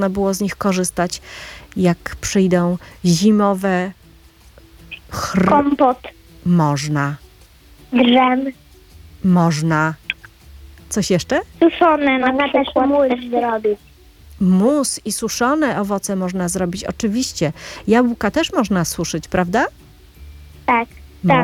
można było z nich korzystać, jak przyjdą zimowe Kompot. Można. Drzem. Można. Coś jeszcze? Suszone na przykład też zrobić. Mus i suszone owoce można zrobić, oczywiście. Jabłka też można suszyć, prawda? Tak.